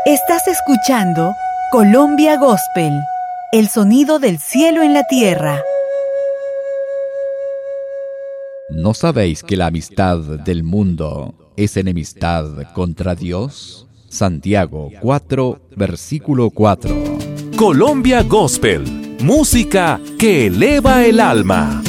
Estás escuchando Colombia Gospel, el sonido del cielo en la tierra. ¿No sabéis que la amistad del mundo es enemistad contra Dios? Santiago 4, versículo 4. Colombia Gospel, música que eleva el alma.